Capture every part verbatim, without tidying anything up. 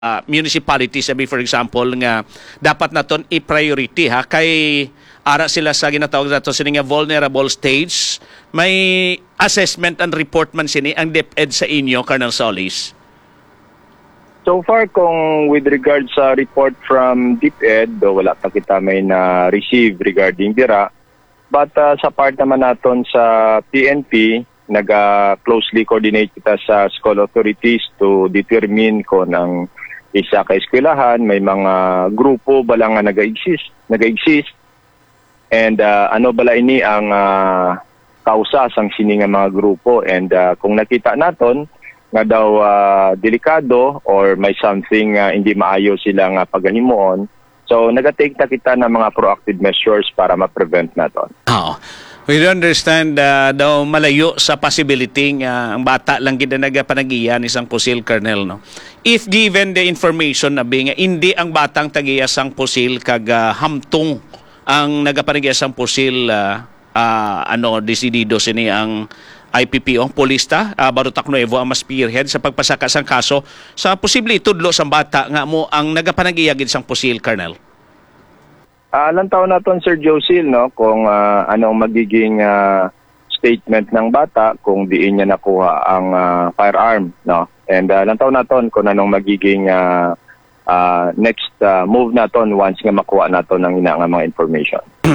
uh, municipality, sabi for example nga dapat naton i-priority ha kay ara sila sa ginatawag nato sini nga vulnerable stage. May assessment and report man sini ang DepEd sa inyo, Colonel Solis? So far, kung with regard sa report from DepEd, do wala pa kita may na-receive regarding dira. But uh, sa part naman naton sa P N P, nag-closely coordinate kita sa school authorities to determine kung ang isa ka eskwelahan, may mga grupo bala nga nag-exist, nag-exist. And uh, ano bala ini ang uh, kausa sang sini nga mga grupo. And uh, kung nakita naton, nga daw uh, delikado or may something uh, hindi maayo sila nga paghimuon. So nagatake ta kita ng mga proactive measures para ma-prevent naton. Oo. We understand uh, daw malayo sa possibility nga ang bata lang gid na nagapanagiyan isang pusil, Colonel, no. If given the information na nga hindi ang batang tagiya sang pusil kag uh, hamtong ang nagapanagiya sang pusil uh, uh, ano desidido sini ang I P P O, polista, uh, Barutak Nuevo ang mas spearhead sa pagpasaka sang kaso sa posible itudlo sang bata nga mo ang nagapanagiyagid sang pusil, Colonel. Uh, lantaw naton, Sir Josil, no, kung uh, anong magiging uh, statement ng bata kung diin niya nakuha ang uh, firearm, no. And uh, lantaw naton kung anong magiging uh, uh, next uh, move naton once nga makuha naton ang ina nga mga information.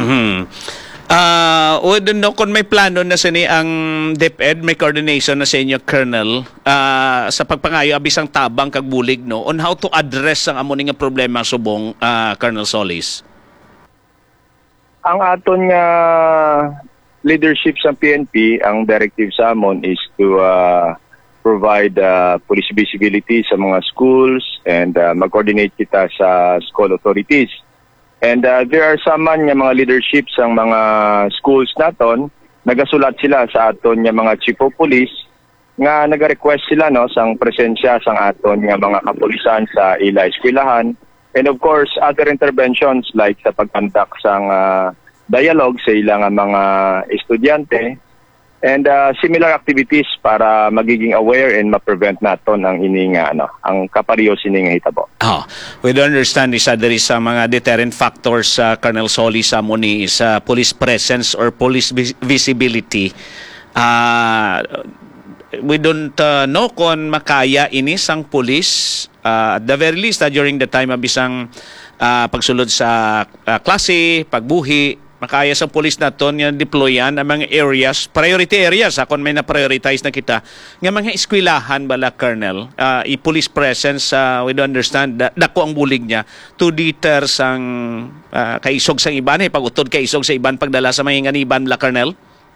Uh, o no, kung may plano na sini ang DepEd, may coordination na sa inyo, Colonel, uh, sa pagpangayo abisang tabang kag bulig, no, on how to address ang amo nga problema subong, uh, Colonel Solis? Ang aton nga leadership sa P N P, ang directive sa amon is to uh, provide uh, police visibility sa mga schools and uh, mag-coordinate kita sa school authorities. And uh, there are some man nga mga leaderships ang mga schools naton, nagasulat sila sa aton nga mga chief of police nga naga-request sila, no, sang presensya sang aton nga mga kapulisan sa ila eskwelahan. And of course, other interventions like sa pagkandak sang uh, dialogue sa ilang mga estudyante and uh, similar activities para magiging aware and ma-prevent naton ang ini nga ano, ang kapariyo sini nga hitabo. Oh, we do understand isa diri sa mga deterrent factors sa uh, Colonel Solis sa muni is uh, police presence or police vis visibility. Uh, we don't uh, know kung makaya ini sang police uh, at the very least uh, during the time abisang uh, pagsulod sa uh, klase, pagbuhi, makaya sa police naton nga deployan ang mga areas, priority areas akon may na-prioritize na kita nga mga eskwelahan bala, Colonel, uh, i-police presence, uh, we do understand da, dako ang bulig niya to deter sang uh, kaisog sang iban, eh, pag-utod kaisog sa iban pagdala sa mga iban bala, Colonel.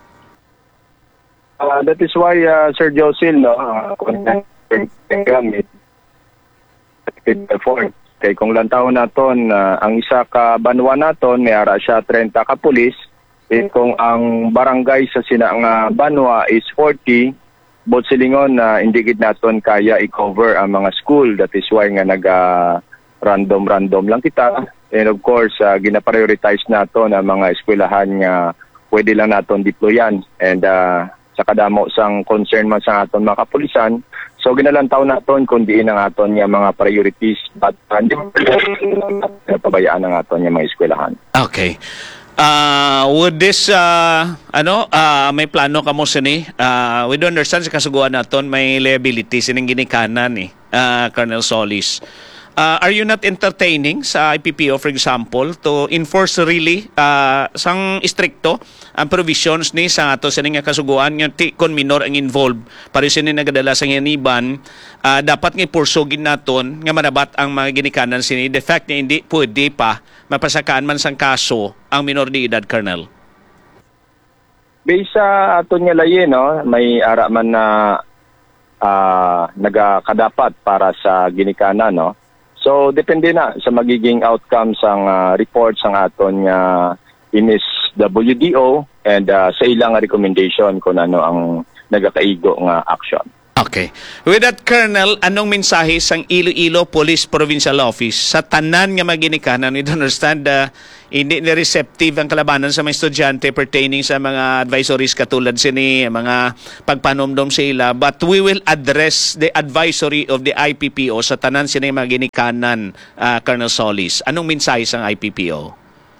Uh, that is why uh, Sir Josil, no, uh, gamit effort. Kay kung lantaw naton uh, ang isa ka banwa naton may ara siya thirty ka pulis, eh, kung ang barangay sa sina nga banwa is forty, bot silingon na uh, hindi gid naton kaya i-cover ang mga school. That is why nga naga random random lang kita. And of course, uh, gina-prioritize naton ang mga eskwelahan nga pwede lang naton deployan. And uh, sa kadamo sang concern man sa aton mga kapulisan, so ginalantaw naton kung diin ang aton nga mga priorities but hindi pabayaan ang aton nga mga eskwelahan. Okay. Uh, would this uh, ano uh, may plano kamo sini? Uh, we do understand sa kasuguan naton may liability sining ginikanan ni eh, uh, Colonel Solis. Uh, are you not entertaining sa I P P O, for example, to enforce really uh, sang istrikto ang provisions ni sa ato sa nga kasuguan nga ti kon minor ang involved para sini nagadala sa iban, uh, dapat nga pursugin naton nga manabat ang mga ginikanan sini the fact na hindi pwede pa mapasakaan man sang kaso ang minor de edad, Colonel. Based sa aton nga laye, no, may ara man na uh, nagakadapat para sa ginikanan, no. So depende na sa magiging outcome sang uh, report sang aton nga uh, inis W D O and uh, sa ilang recommendation kung ano ang nagakaigo nga action. Okay. With that, Colonel, anong mensahe sang Iloilo Police Provincial Office sa tanan nga maginikanan? We understand uh, hindi na receptive ang kalabanan sa mga estudyante pertaining sa mga advisories katulad sini, mga pagpanomdom sa ila. But we will address the advisory of the I P P O sa tanan sini maginikanan, uh, Colonel Solis. Anong mensahe sang I P P O?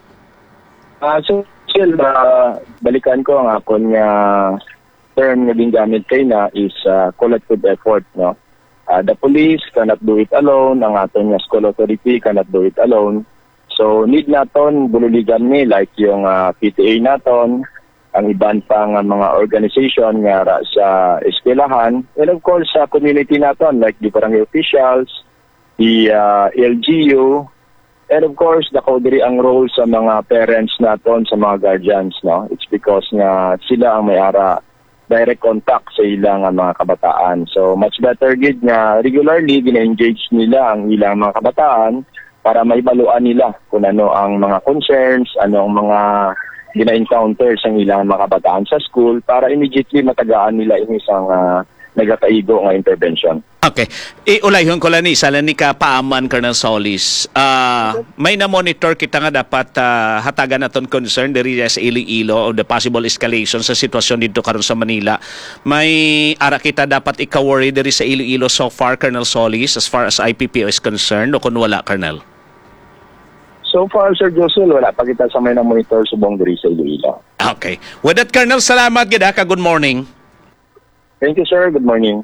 Uh, so, still, uh, balikan ko ang akon nga term na gingamit kay na is uh, collective effort, no? Uh, the police cannot do it alone, ang aton nga school authority cannot do it alone. So need naton bululigan ni like yung uh, P T A naton, ang iban pa nga mga organization nga ra sa eskwelahan, and of course sa community naton like the barangay officials, the uh, L G U, and of course dako diri ang role sa mga parents naton, sa mga guardians, no? It's because nga sila ang may ara direct contact sa ilang uh, mga kabataan. So much better gid nga regularly gina-engage nila ang ilang mga kabataan para maibaluan nila kung ano ang mga concerns, ano ang mga gina-encounter sa ilang mga kabataan sa school para immediately matagaan nila yung isang uh, nagakaigo nga intervention. Okay. Iulayhon ko lang ni, sala ni ka paaman, Colonel Solis. Uh, may na-monitor kita nga dapat uh, hatagan naton concern diri sa Iloilo of the possible escalation sa sitwasyon dito karon sa Manila. May ara kita dapat ika-worry diri sa Iloilo so far, Colonel Solis, as far as I P P O is concerned, o kung wala, Colonel? So far, Sir Josul, wala pa kita sa may na-monitor subong diri sa Iloilo. Okay. With that, Colonel, salamat gid ka. Good morning. Thank you, sir. Good morning.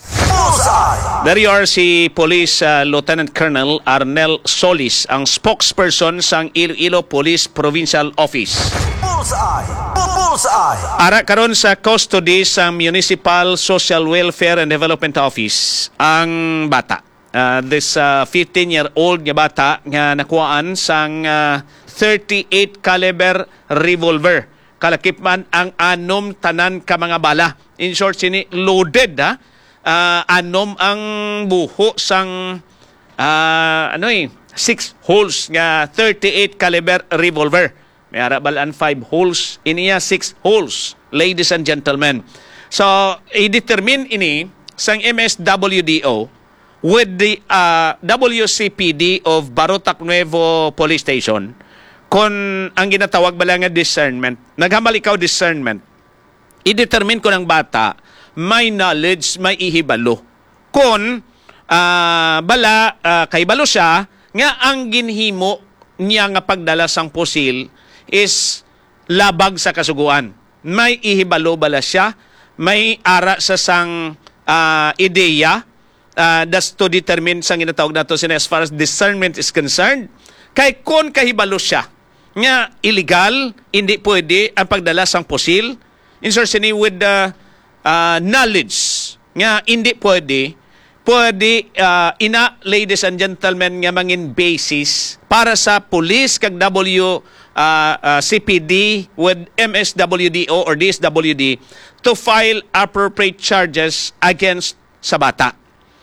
There you are, si Police uh, Lieutenant Colonel Arnel Solis, ang spokesperson sa Iloilo Police Provincial Office. Bullseye! Bullseye! Ara karon sa custody sa Municipal Social Welfare and Development Office ang bata. Uh, this uh, fifteen-year-old nga bata nga nakuhaan sang uh, thirty-eight caliber revolver. Kalakip man ang anom tanan ka mga bala. In short, sini loaded, ha? Uh, anom ang buho sang uh, ano eh, six holes nga thirty-eight caliber revolver. May arabalan five holes, iniya six holes, ladies and gentlemen. So, i-determine ini sang M S W D O with the uh, W C P D of Barotac Nuevo Police Station kung ang ginatawag bala nga discernment. Naghamal ikaw discernment. I-determine ko ng bata may knowledge, may ihibalo. Kung uh, bala, uh, kay balo siya, nga ang ginhimo niya nga pagdala sang pusil is labag sa kasuguan. May ihibalo bala siya, may ara sa sang uh, ideya, uh, that's to determine sang ginatawag nato sina as far as discernment is concerned. Kay kung kahibalo siya, nga illegal, hindi pwede ang pagdala sang pusil, insertion with the uh, knowledge nga hindi pwede, pwede uh, ina, ladies and gentlemen, nga mangin basis para sa police kag W uh, uh, C P D with M S W D O or D S W D to file appropriate charges against sa bata.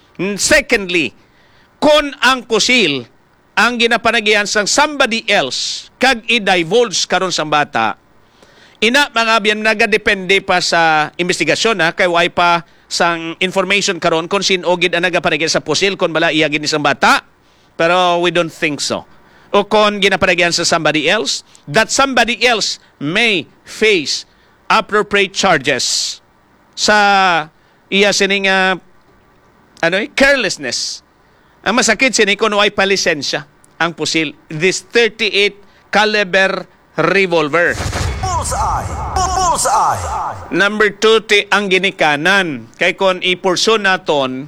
Secondly, kung ang pusil ang ginapanagian sang somebody else kag i-divulge karon sang bata, ina mga biyan nagadepende pa sa investigasyon, ha, kay way pa sang information karon kung sino gid ang nagapanagyan sa pusil kung bala iya gid ni sang bata, pero we don't think so. O kung ginapanagyan sa somebody else, that somebody else may face appropriate charges sa iya sining uh, ano eh, carelessness. Ang masakit sini kung way pa lisensya ang pusil, this thirty-eight caliber revolver. Bullseye! Bullseye! Number two, ti ang ginikanan. Kay kung ipurso naton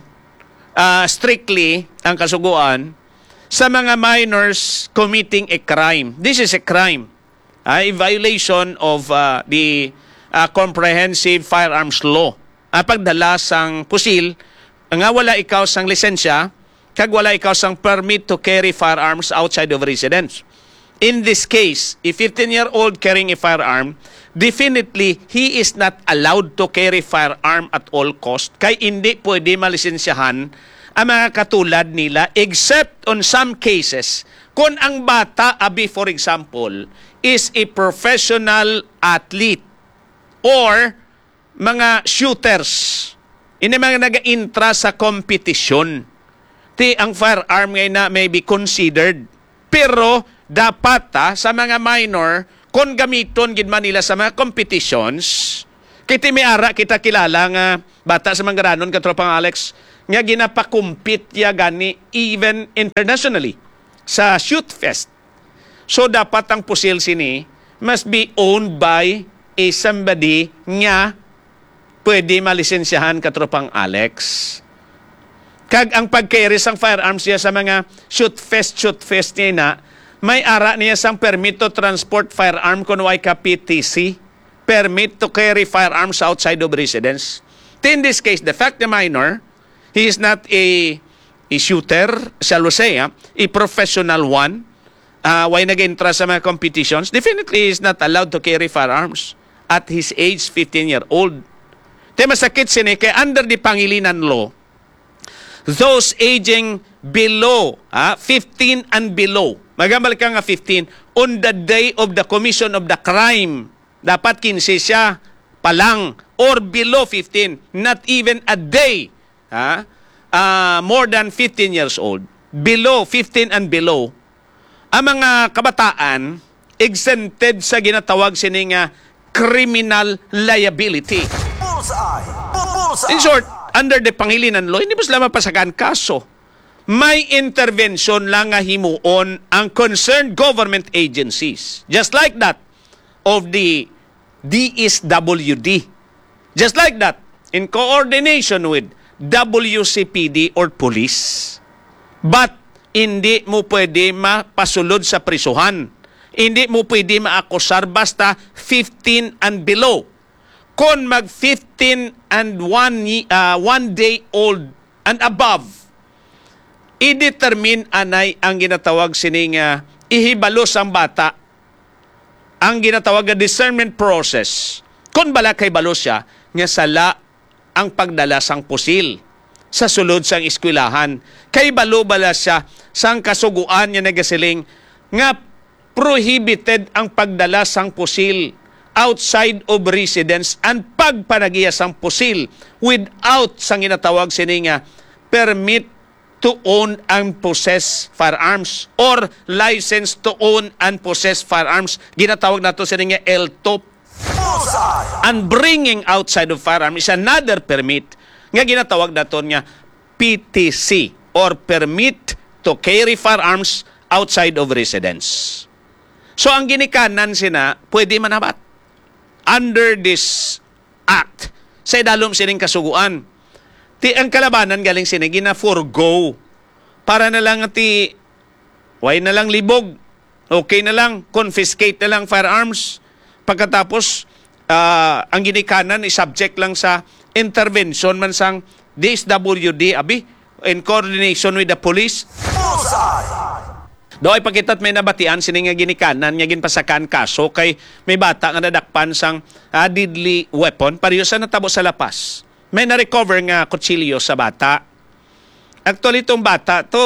uh, strictly ang kasuguan sa mga minors committing a crime. This is a crime. Uh, a violation of uh, the uh, comprehensive firearms law. Uh, pagdala sang pusil, nga wala ikaw sang lisensya, kag wala ikaw sang permit to carry firearms outside of residence. In this case, a fifteen-year-old carrying a firearm, definitely he is not allowed to carry firearm at all cost. Kay hindi pwede malisensyahan ang mga katulad nila except on some cases kung ang bata, abi for example, is a professional athlete or mga shooters. Ini mga naga-intra sa kompetisyon. Ti ang firearm ngayon na may be considered. Pero dapat ta, sa mga minor, kung gamiton gid man nila sa mga competitions, kiti may ara kita kilala nga bata sa mga ranon katropang Alex, nga ginapakumpit ya gani even internationally sa shoot fest. So dapat ang pusil sini must be owned by a somebody nga pwede malisensyahan katropang Alex. Kag ang pag-carry sang firearms niya sa mga shoot fest, shoot fest niya na, may ara niya sang permit to transport firearm kung way ka P T C, permit to carry firearms outside of residence. In this case, the fact the minor, he is not a, a shooter, shall we say, ah, a professional one, uh, way nag-intra sa mga competitions, definitely is not allowed to carry firearms at his age, fifteen-year-old. Te masakit sini, kaya under the Pangilinan law, those aging below, ah, fifteen and below, magambal ka nga fifteen, on the day of the commission of the crime, dapat kinse siya palang or below fifteen, not even a day, ah, uh, more than fifteen years old, below fifteen and below, ang mga kabataan exempted sa ginatawag sining nga criminal liability. Bullseye! Bullseye! In short, under the Pangilinan law, hindi mo sila mapasagaan kaso. May intervention lang nga himuon ang concerned government agencies. Just like that of the D S W D. Just like that, in coordination with W C P D or police. But hindi mo pwede mapasulod sa prisuhan. Hindi mo pwede maakusar basta fifteen and below. Kung mag fifteen and one, uh, one day old and above, i-determine anay ang ginatawag sining uh, ihibalos ang bata, ang ginatawag na discernment process. Kung bala kay balos siya, nga sala ang pagdala sang pusil sa sulod sang eskwelahan. Kay balo bala siya sang kasuguan niya nagasiling nga prohibited ang pagdala sang pusil outside of residence and pagpanagiya sang pusil without sang ginatawag sini nga permit to own and possess firearms or license to own and possess firearms. Ginatawag nato sini nga L T O P. Bullseye! And bringing outside of firearms is another permit nga ginatawag nato nga P T C or permit to carry firearms outside of residence. So ang ginikanan sina pwede manabat under this act sa idalom sining kasuguan. Ti ang kalabanan galing sini gina-forgo para na lang ti way na lang libog. Okay na lang, confiscate na lang firearms. Pagkatapos uh, ang ginikanan is subject lang sa intervention man sang D S W D abi in coordination with the police. Bullseye! Doay pagkitat may nabatian sini nga ginikanan nga ginpasakan kaso kay may bata nga nadakpan sang uh, deadly weapon pariyo sa natabo sa lapas. May na-recover nga kutsilyo sa bata. Actually itong bata to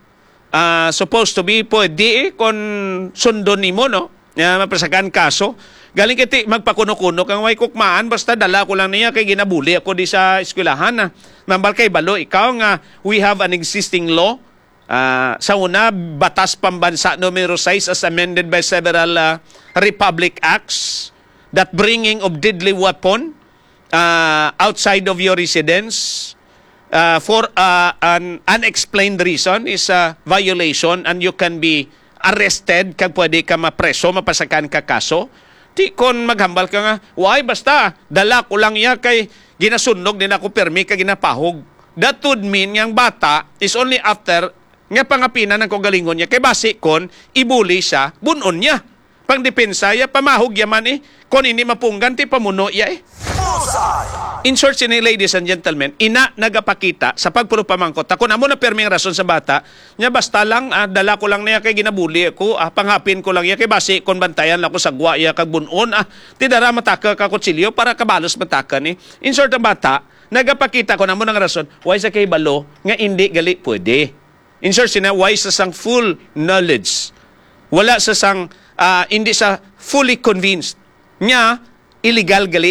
uh, supposed to be pwede eh, kung sundon nimo no nga mapasakan kaso. Galing kiti magpakuno-kuno kang way kukmaan basta dala ko lang niya kay ginabuli ako di sa eskwelahan na. Mambal kay balo ikaw nga we have an existing law. Uh, sa una, Batas Pambansa numero six as amended by several uh, Republic Acts that bringing of deadly weapon uh, outside of your residence uh, for uh, an unexplained reason is a violation and you can be arrested kag pwede ka mapreso, mapasakan ka kaso. Di kon maghambal ka nga, why basta, dala ko lang iya kay ginasunog din ako permi ka ginapahog. That would mean yung bata is only after nga pangapinan ng kagalingon niya. Kay basi kon, ibuli siya, bunon niya. Pang depensa ya, pamahog yaman eh. Kon ini mapunggan, ti pamuno ya eh. Bullseye! In short, sini ladies and gentlemen, ina nagapakita sa pagpulo pamangkot. Ako na mo na perming rason sa bata, niya basta lang, ah, dala ko lang niya kay ginabuli ako, ah, panghapin ko lang ya, kay basi kon bantayan lang ko sa gwa ya, kag bunon, ah, tidara mataka ka kutsilyo para kabalos mataka ni. In short, ang bata, nagapakita ko na mo ng rason, why sa kay balo, nga hindi gali pwede. In short, sina, why sa sang full knowledge, wala sa sang, uh, hindi sa fully convinced, niya, illegal gali,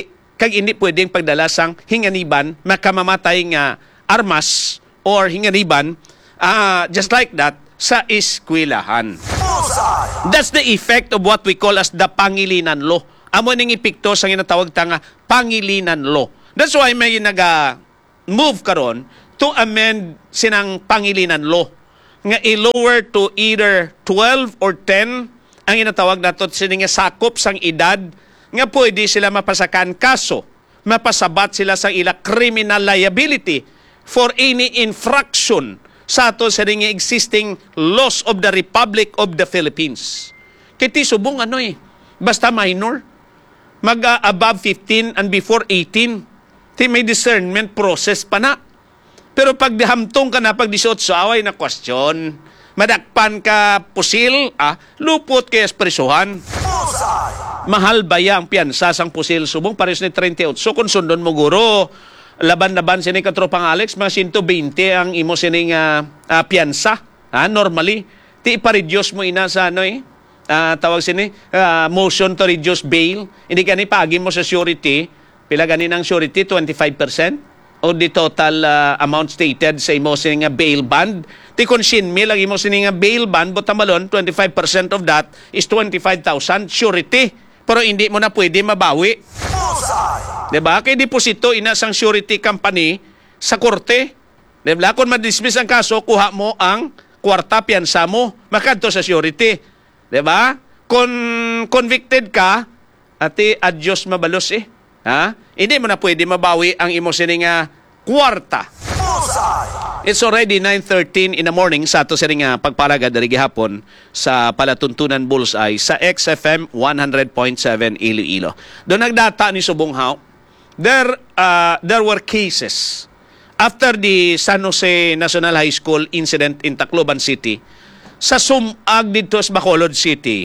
kag hindi pwedeng pagdala sang hinganiban makamamatay nga armas or hinganiban uh, just like that sa eskwelahan. Bullseye. That's the effect of what we call as the Pangilinan Law. Amo ning epekto sa ginatawag ta nga Pangilinan Law. That's why may naga move karon to amend sinang Pangilinan Law nga i-lower to either twelve or ten ang ginatawag nato sining sakop sang edad nga pwede sila mapasakan kaso, mapasabat sila sa ila criminal liability for any infraction sa ato sa ring existing laws of the Republic of the Philippines. Kiti subong ano eh, basta minor, mag uh, above fifteen and before eighteen, ti may discernment process pa na. Pero pag dihamtong ka na, pag eighteen, away na question, madakpan ka pusil, ah, lupot kaya espresuhan. Bullseye. Mahal ba yang piyansa sang pusil subong pares ni thirty-eight. So kung sundon mo guro, laban-laban sini katropang Alex, mga one hundred twenty ang imo sining uh, uh, piyansa. Ha, normally, ti ipa-reduce mo ina sa ano eh, uh, tawag sini, uh, motion to reduce bail. Hindi ka ni pagi mo sa surety, pila ganin ang surety, twenty-five percent o the total uh, amount stated sa imo sining uh, bail bond. Ti konsin mi lang imo sining uh, bail bond, but tamalon, twenty-five percent of that is twenty-five thousand surety. Pero hindi mo na pwede mabawi. Bullseye. Diba? Kaya deposito ina sang surety company sa korte. Diba? Kung madismiss ang kaso, kuha mo ang kwarta piyansa mo, makadto sa surety. Diba? Kung convicted ka, ati adyos mabalos eh. Ha? Hindi mo na pwede mabawi ang imo sining uh, kwarta. Bullseye. It's already nine thirteen in the morning sa ato sining uh, pagparaga dari gihapon sa palatuntunan Bullseye sa X F M one hundred point seven Iloilo. Doon nagdata ni Subong Hao, there uh, there were cases after the San Jose National High School incident in Tacloban City. Sa sumag dito sa Bacolod City,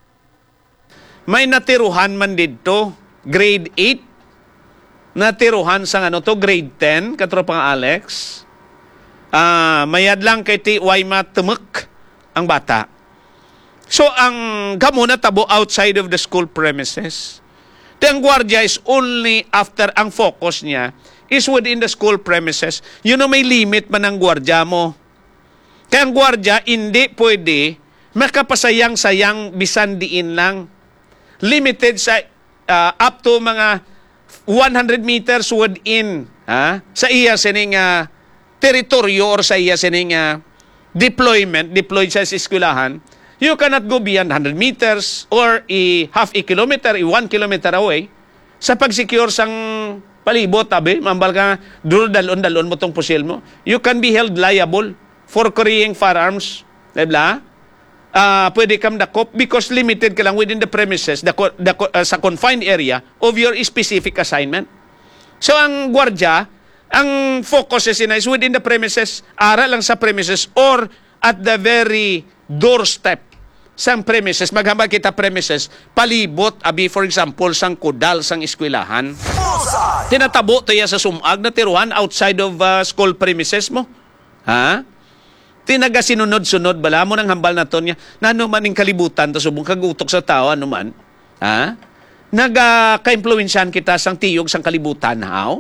may natiruhan man dito grade eight, natiruhan sa ano to grade ten, katropang Alex. Ah, uh, mayad lang kay ti Wayma Tumuk ang bata. So ang gamo na tabo outside of the school premises. Ti ang gwardiya is only after ang focus niya is within the school premises. You know, may limit man ang gwardiya mo. Kaya ang gwardiya hindi pwede makapasayang-sayang bisan diin lang. Limited sa uh, up to mga one hundred meters within ha, sa iya sining uh, teritoryo or sa iya sining uh, deployment, deployed sa eskwelahan. You cannot go beyond one hundred meters or i half a kilometer, i one kilometer away sa pag-secure sang palibot, tabi, mambal ka, duro dalon-dalon mo tong pusil mo. You can be held liable for carrying firearms. Diba? Uh, pwede kang dakop because limited ka lang within the premises, the, the, uh, sa confined area of your specific assignment. So ang gwardya, ang focus is within the premises, ara lang sa premises or at the very doorstep sang premises, maghambal kita premises, palibot, abi for example, sang kudal, sang eskwelahan. Bullseye. Tinatabo tayo sa sumag na tiruhan outside of uh, school premises mo. Ha? Tinaga sinunod-sunod, bala mo ng hambal na to niya, na ano man yung kalibutan, tas subong kagutok sa tao, ano man. Ha? Naga-ka-influensyan kita sang tiyog sang kalibutan, how?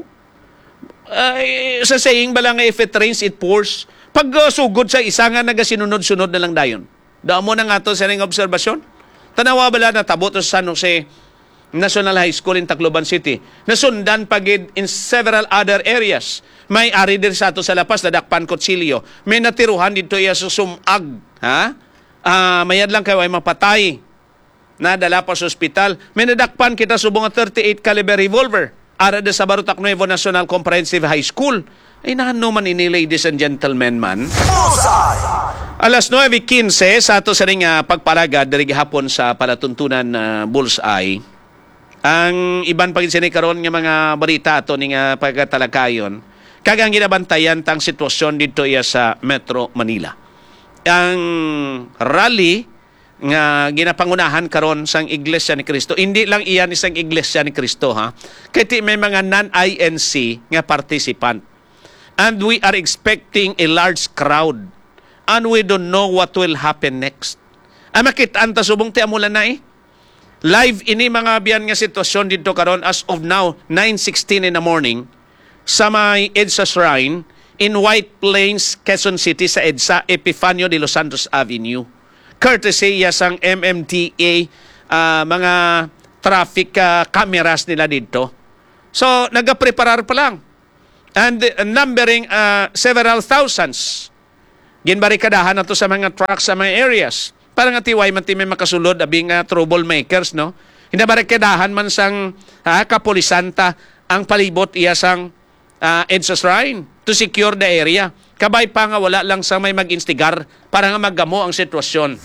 Uh, sa saying bala nga, if it rains, it pours. Pag uh, sugod sa isa nga, naga-sinunod-sunod na lang dayon. Daan mo na nga to sa ring obserbasyon. Tanawa bala na tabo to sa San Jose National High School in Tacloban City. Nasundan pagid in several other areas. May ari din sa ato sa lapas, dadakpan kutsilyo. May natiruhan dito iya sa sumag. Ha? Uh, mayad lang kayo ay mapatay. Nadala pa sa ospital. May nadakpan kita subong thirty-eight caliber revolver. Ara de sa Barutak Nuevo National Comprehensive High School. Ay naano man ini, ladies and gentlemen man. Bullseye. Alas nine fifteen sa ato sa ring uh, pagparaga diri gihapon sa palatuntunan uh, Bullseye. Ang iban pagin sini karon nga mga balita ato ning uh, pagkatalakayon. Kagang ginabantayan tang sitwasyon dito iya sa Metro Manila. Ang rally nga ginapangunahan karon sang Iglesia ni Cristo. Hindi lang iyan isang Iglesia ni Cristo ha. Kaya may mga non-I N C nga participant. And we are expecting a large crowd. And we don't know what will happen next. Ang makitaan ta subong ti amulan na eh. live ini mga biyan nga sitwasyon dito karon as of now, nine sixteen in the morning, sa may EDSA Shrine in White Plains, Quezon City sa EDSA, Epifanio de los Santos Avenue. Courtesy yasang M M T A, uh, mga traffic uh, cameras nila dito. So, nagapreparar pa lang. And uh, numbering uh, several thousands. Ginbarikadahan na to sa mga trucks sa mga areas. Para nga tiway man ti may makasulod abing uh, troublemakers, no? Hinabarikadahan man sang uh, kapulisanta ang palibot iya sang uh, EDSA Shrine to secure the area. Kabay pa nga wala lang sa may mag-instigar para nga maggamo ang sitwasyon.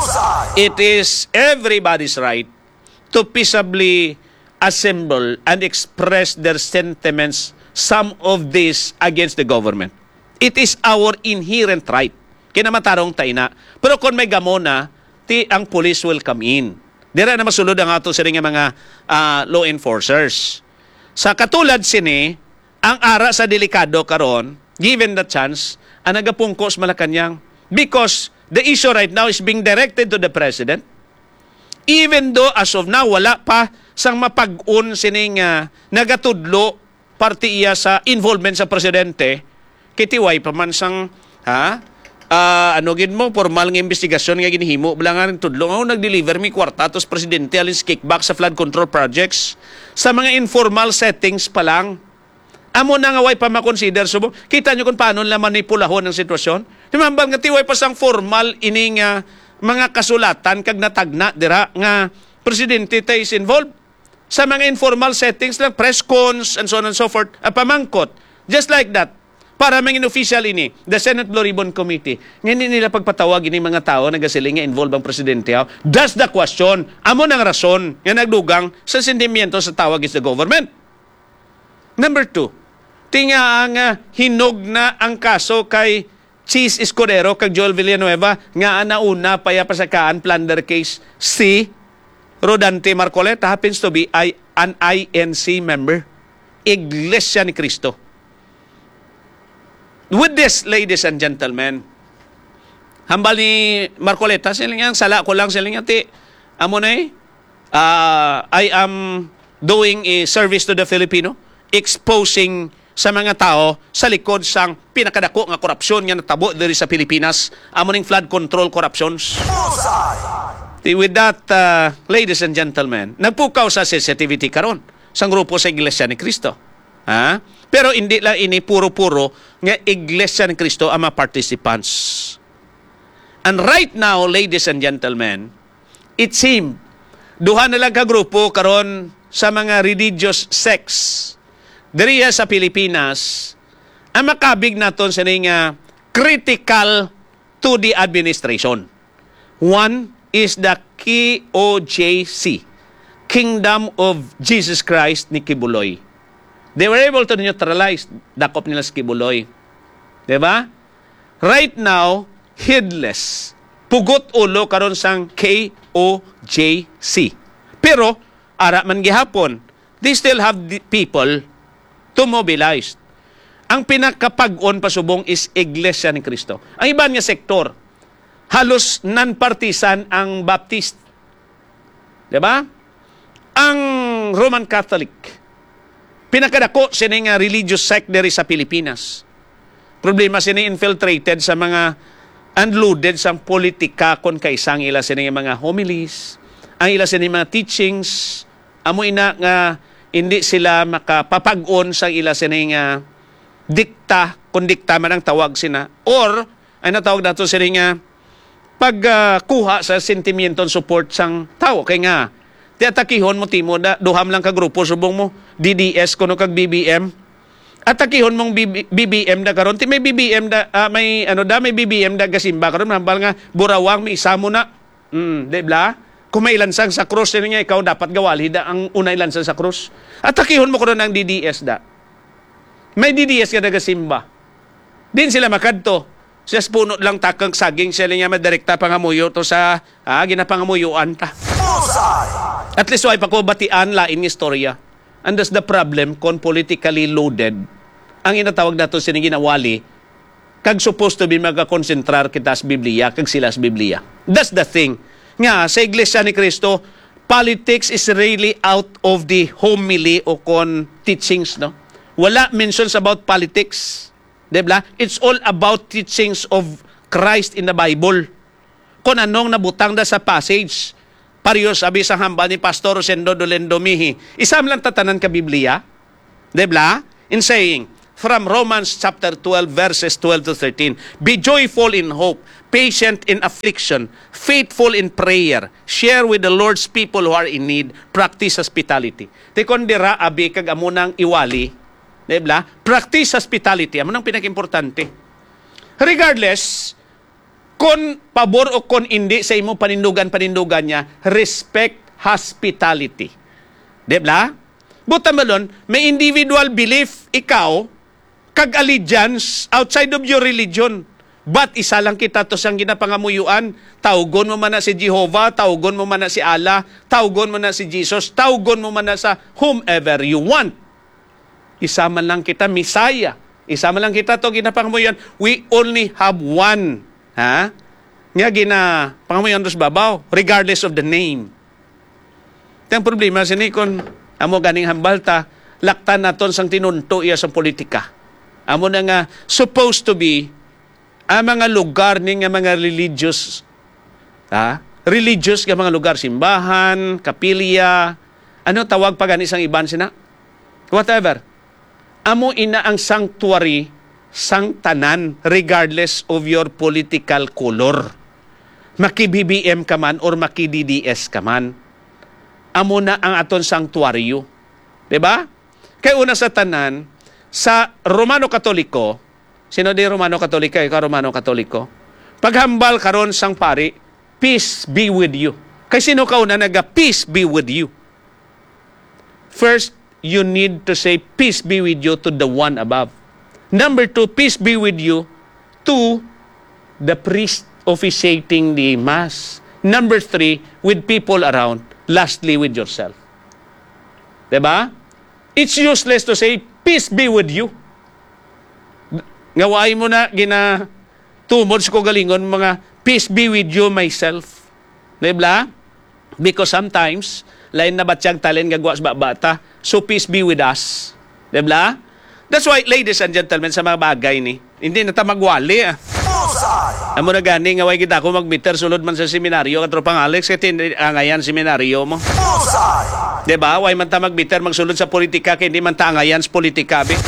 It is everybody's right to peaceably assemble and express their sentiments, some of this against the government. It is our inherent right. Kinamatarong tayo na. Pero kung may gamo na, ti ang police will come in. Dira na masulod ang ato sa rin mga uh, law enforcers. Sa katulad sini, ang ara sa delikado karon, given the chance, ang nagapungkos Malacanang. Because the issue right now is being directed to the President. Even though as of now, wala pa sang mapag-un sining uh, nagatudlo parti iya sa involvement sa Presidente, kitiway pa man sang, ha? Uh, ano gid mo, formal ng investigasyon nga ginihimo, bala nga rin tudlo, nga nag-deliver mi kwarta, tos Presidente alins kickback sa flood control projects. Sa mga informal settings pa lang, amo na nga way pa makonsider. So, kita nyo kung paano nila manipulahon ang sitwasyon. Dimambal nga tiway pa sang formal ining uh, mga kasulatan kag natagna dira nga Presidente tayo is involved. Sa mga informal settings lang, press cons and so on and so forth, uh, pamangkot. Just like that. Para mga official ini, the Senate Blue Ribbon Committee, ngayon nila pagpatawag ini mga tao na gasiling nga involved ang Presidente. That's the question. Amo nang rason nga nagdugang sa sentimiento sa tawag is the government. Number two, tinga ang uh, hinog na ang kaso kay Cheese Escudero kag Joel Villanueva nga nauna paya pasakaan plunder case si Rodante Marcoleta happens to be an I N C member. Iglesia ni Cristo. With this, ladies and gentlemen, hambal ni Marcoleta, sila nga, sala ko lang sila nga, ti, amo na eh, uh, I am doing a service to the Filipino, exposing sa mga tao sa likod sang pinakadako nga korupsyon nga natabo diri sa Pilipinas, amo ning flood control corruptions. With that, uh, ladies and gentlemen, nagpukaw sa sensitivity karon sang grupo sa Iglesia ni Cristo. Ha? Pero hindi lang ini puro-puro nga Iglesia ni Cristo ang mga participants. And right now, ladies and gentlemen, it seems duha na lang ka grupo karon sa mga religious sects diriya sa Pilipinas ang makabig naton sa nga critical to the administration. One is the K O J C, Kingdom of Jesus Christ ni Kibuloy. They were able to neutralize dakop nila sa Kibuloy. Diba? Right now, heedless. Pugot ulo karon sang K O J C. Pero, ara man gihapon, they still have the people to mobilize. Ang pinakapag-on pasubong is Iglesia ni Cristo. Ang iba nga sektor, halos non-partisan ang Baptist. Diba? Ang Roman Catholic, pinakadako sini nga religious sect diri sa Pilipinas. Problema sini infiltrated sa mga unloaded sa politika kon kaisang ila sini nga mga homilies, ang ila sini mga teachings, amo ina nga hindi sila makapapag-on sa ila sini nga dikta, kung dikta man ang tawag sina, or ay natawag nato sini nga pagkuha uh, sa sentimiento support sang tao. Kaya nga, ti atakihon mo timo da duham lang ka grupo subong mo D D S kuno kag B B M. Atakihon mong B B M da karon ti may B B M da uh, may ano da may B B M da gasimba karon nambal nga burawang may isa mo na. Mm, di ba? Kung may ilansang sa krus niya ikaw dapat gawali da ang unay ilansang sa krus. Atakihon mo kuno ng D D S da. May D D S ka da gasimba. Din sila makadto. Siya puno lang takang saging siya niya madirekta pangamuyo to sa ah, ginapangamuyuan ta. At least why pa ko batian lain ng istorya. And that's the problem kung politically loaded. Ang inatawag nato sining ginawali kag supposed to be magakonsentrar kita sa Biblia kag sila sa Biblia. That's the thing. Nga sa Iglesia ni Cristo politics is really out of the homily o kon teachings, no? Wala mentions about politics. Diba? It's all about teachings of Christ in the Bible. Kung anong nabutang da sa passage. Pareho sabi sa hamba ni Pastor Rosendo Dolendomihi. Isam lang tatanan ka Biblia. Diba? In saying, from Romans chapter twelve, verses twelve to thirteen, be joyful in hope, patient in affliction, faithful in prayer, share with the Lord's people who are in need, practice hospitality. Te kondira abi kag amunang iwali, diba? Practice hospitality, amunang pinaka-importante. Regardless, kung pabor o kung hindi sa imo panindugan-panindugan niya, respect hospitality. Diba? Buta malon, may individual belief ikaw, kag allegiance outside of your religion. But isa lang kita to siyang ginapangamuyuan. Tawgon mo man na si Jehovah, tawgon mo man na si Allah, tawgon mo na si Jesus, tawgon mo man na sa whomever you want. Isa man lang kita, Messiah. Isa man lang kita to ginapangamuyuan. We only have one. Ha? Nga gina pangamuyuan dos babaw, regardless of the name. Ang problema sini kon amo ganing hambalta, laktan naton sang tinunto iya sa politika. Amo na nga supposed to be ang mga lugar ni nga mga religious, ha? Religious nga mga lugar, simbahan, kapilya, ano tawag pa gani sang iban sina? Whatever. Amo ina ang sanctuary sang tanan regardless of your political color. Maki-B B M ka man or maki-D D S ka man. Amo na ang aton sanctuaryo. Diba? Kaya una sa tanan, sa Romano Katoliko, sino di Romano Katoliko? Ikaw Romano Katoliko. Paghambal karon sang pari, peace be with you. Kay sino ka una naga, peace be with you. First, you need to say, peace be with you to the one above. Number two, peace be with you to the priest officiating the Mass. Number three, with people around. Lastly, with yourself. Diba? It's useless to say, peace be with you. Ngawain mo na, gina tumod sa kogalingon, mga, peace be with you myself. Diba? Because sometimes, lain na batsyang talen gagawa sa bata, so peace be with us. Diba? That's why, ladies and gentlemen, sa mga bagay ni, hindi na ta magwali ah. Amo na gani nga way kita ko mag-meter sulod man sa seminaryo katropang Alex kay angayan seminaryo mo. Diba? Way man ta mag-meter magsulod sa politika kay hindi man ta angayan sa politika bi.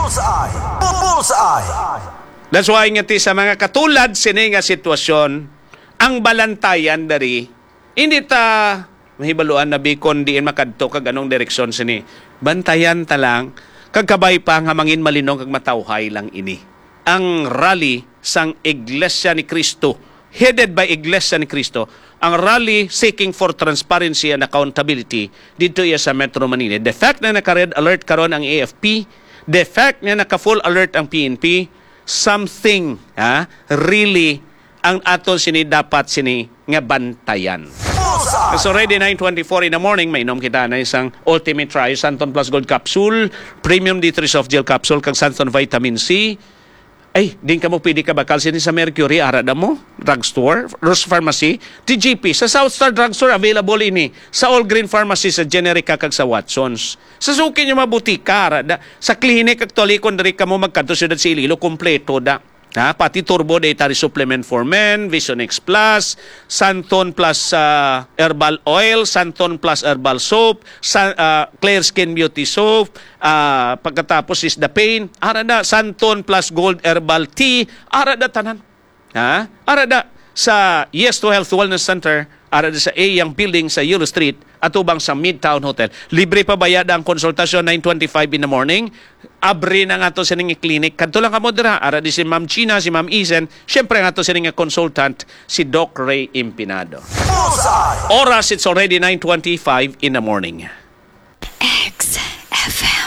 That's why nga ti sa mga katulad sini nga sitwasyon ang balantayan dari hindi ta mahibaluan na bikon diin makadto kag anong direksyon sini. Bantayan ta lang kag kabay pa nga mangin malinong kag matawhay lang ini. Ang rally sang Iglesia ni Cristo, headed by Iglesia ni Cristo, ang rally seeking for transparency and accountability dito iya sa Metro Manila. The fact na naka-red alert karon ang A F P, the fact na naka-full alert ang P N P, something ha, really ang aton sini dapat sini nga bantayan. So already nine twenty-four in the morning, may inom kita na isang Ultimate Try, Santon Plus Gold Capsule, Premium D three Soft Gel Capsule, kag Santon Vitamin C. Ay, din ka mo pwede ka bakal sini sa Mercury, arada mo, drugstore, Rose Pharmacy, T G P, sa South Star Drugstore, available ini, sa All Green Pharmacy, sa Generica, kag sa Watsons. Sa suki nyo mabuti ka, arada. Sa klinik, kag tolikon, dari ka mo magkanto siyudad sa Ililo, kompleto da. Ha, pati Turbo Dietary Supplement for Men, Vision X Plus, Santon Plus uh, Herbal Oil, Santon Plus Herbal Soap, San, uh, Clear Skin Beauty Soap, uh, pagkatapos is the Pain, arada Santon Plus Gold Herbal Tea, arada tanan. Ha? Arada sa Yes to Health Wellness Center, arada sa A Yang Building sa Yellow Street, atubang sa Midtown Hotel. Libre pa bayad ang konsultasyon nine twenty-five in the morning. Abri na nga to sa nga clinic. Kanto lang ka mo dira. Ara di si Ma'am China, si Ma'am Isen. Siyempre nga to sa nga consultant, si Doc Ray Impinado. Oras, it's already nine twenty-five in the morning. X F M.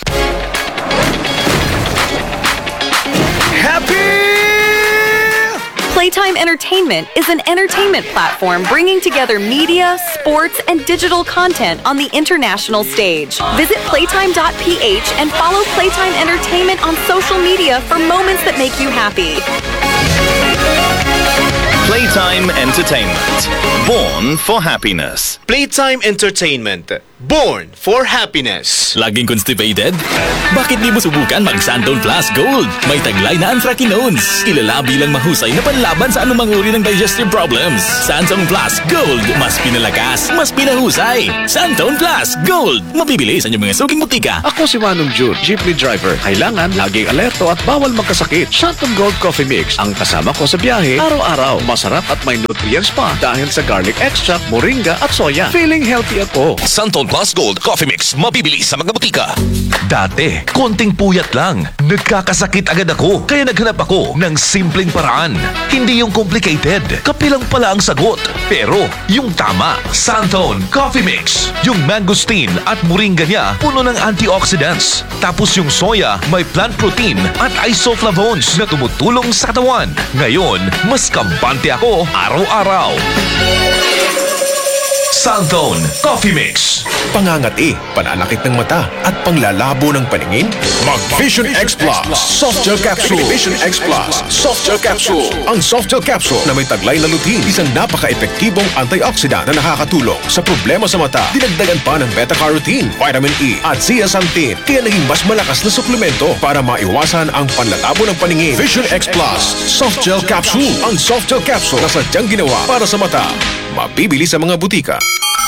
Happy Playtime Entertainment is an entertainment platform bringing together media, sports, and digital content on the international stage. Visit playtime dot p h and follow Playtime Entertainment on social media for moments that make you happy. Playtime Entertainment. Born for happiness. Playtime Entertainment. Born for happiness. Laging constipated? Bakit di mo subukan mag-Santon Plus Gold? May taglay na anthracinones. Kilala bilang mahusay na panlaban sa anumang uri ng digestive problems. Santon Plus Gold. Mas pinalakas, mas pinahusay. Santon Plus Gold. Mabibili sa inyong mga suking butika. Ako si Manong June, jeepney driver. Kailangan laging alerto at bawal magkasakit. Santon Gold Coffee Mix ang kasama ko sa biyahe araw-araw. Masarap at may nutrients pa dahil sa garlic extract, moringa at soya. Feeling healthy ako. Santon Plus Gold Coffee Mix, mabibili sa mga butika. Dati, konting puyat lang. Nagkakasakit agad ako. Kaya naghanap ako ng simpleng paraan. Hindi yung complicated. Kapilang pala ang sagot. Pero, yung tama. Santon Coffee Mix. Yung mangosteen at moringa niya, puno ng antioxidants. Tapos yung soya, may plant protein at isoflavones na tumutulong sa katawan. Ngayon, mas kampante ako araw-araw. Santon Coffee Mix. Pangangati, pananakit ng mata at panglalabo ng paningin? Mag Vision X Plus Soft Gel Capsule. Vision X Plus Soft Gel Capsule. Ang Soft Gel Capsule na may taglay na lutein, isang napaka-epektibong antioxidant na nakakatulong sa problema sa mata. Dinagdagan pa ng beta-carotene, vitamin E at zeaxanthin, kaya naging mas malakas na suplemento para maiwasan ang panlalabo ng paningin. Vision X Plus Soft Gel Capsule. Ang Soft Gel Capsule na sadyang ginawa para sa mata. Mabibili sa mga butika.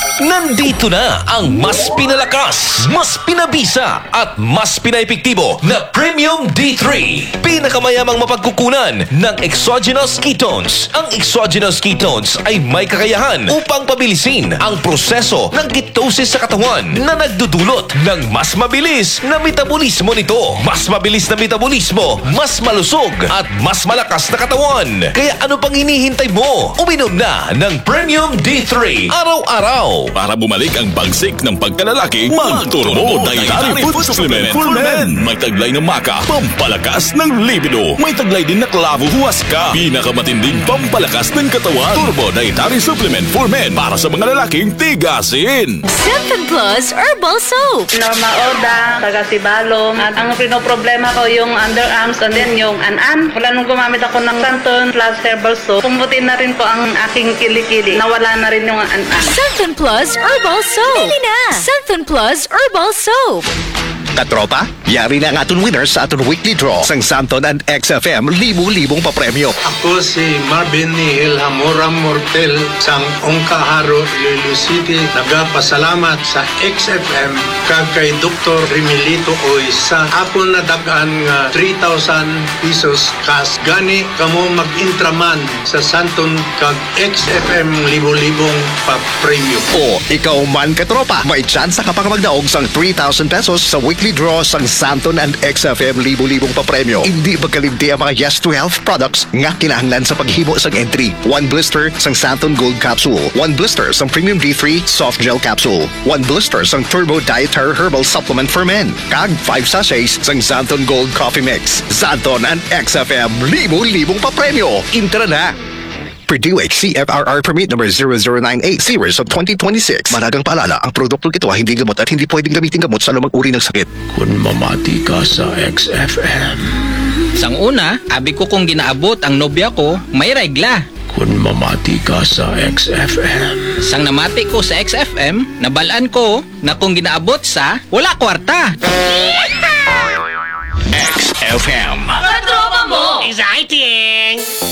Nandito na ang mas pinalakas, mas pinabisa at mas pinaepektibo na Premium D three. Pinakamayamang mapagkukunan ng exogenous ketones. Ang exogenous ketones ay may kakayahan upang pabilisin ang proseso ng ketosis sa katawan na nagdudulot ng mas mabilis na metabolismo nito. Mas mabilis na metabolismo, mas malusog at mas malakas na katawan. Kaya ano pang hinihintay mo? Uminom na ng Premium D three araw-araw. Para bumalik ang bagsik ng pagkalalaki, mag-Turbo Dietary Food Supplement for Men. May taglay ng maka, pampalakas ng libido. May taglay din na klavo huwaska, pinakamatinding pampalakas ng katawan. Turbo Dietary Supplement for Men para sa mga lalaking tigasin. Santon Plus Herbal Soap. Norma Oda, taga Sibalom. At ang pinoproblema ko yung underarms and then yung an-an. Wala nung gumamit ako ng Santon Plus Herbal Soap. Pumuti na rin po ang aking kilikili. Nawala na rin yung an-an. Santon Plus Herbal Soap. Bili na! Santon Plus Herbal Soap. Katropa, yari na ang aton winners sa aton weekly draw sang Santon and X F M libu-libong papremyo. Ako si Marvin Nihil Hamoram Mortel sang Ongkaharo, Iloilo City. Nagapasalamat sa X F M kag kay Doktor Remilito Oy sa akon na dagan nga three thousand pesos kas gani kamo mag-intraman sa Santon kag X F M libu-libong papremyo. O ikaw man katropa, may tsansa ka pang magdaog sang three thousand pesos sa weekly draw sang Santon and X F M libu-libong papremyo. Hindi magkalimti ang mga Yes to Health products nga kinahanglan sa paghimo sang entry. One blister sang Santon Gold Capsule. One blister sang Premium D three Soft Gel Capsule. One blister sang Turbo Dietary Herbal Supplement for Men. Kag five sachets sang Santon Gold Coffee Mix. Santon and X F M libu-libong papremyo. Intra na! Purdue H C F R R Permit number zero zero nine eight series of twenty twenty-six. Managang paalala, ang produktong ito ay hindi gamot at hindi pwedeng gamitin gamot sa lumang uri ng sakit. Kung mamati ka sa X F M. Sang una, abi ko kung ginaabot ang nobya ko, may regla. Kung mamati ka sa X F M. Sang namati ko sa X F M, nabalaan ko na kung ginaabot sa wala kwarta. X F M. Katropa mo! Exciting!